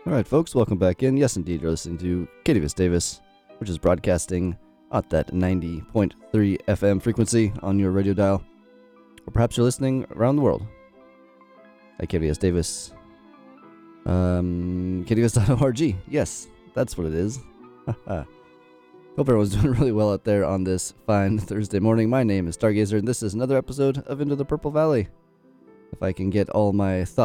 All right, folks, welcome back in. Yes, indeed, you're listening to KDVS Davis, which is broadcasting at that 90.3 FM frequency on your radio dial. Or perhaps you're listening around the world at KDVS Davis. KDVS.org. Yes, that's what it is. Hope everyone's doing really well out there on this fine Thursday morning. My name is Stargazer, and this is another episode of Into the Purple Valley. If I can get all my thoughts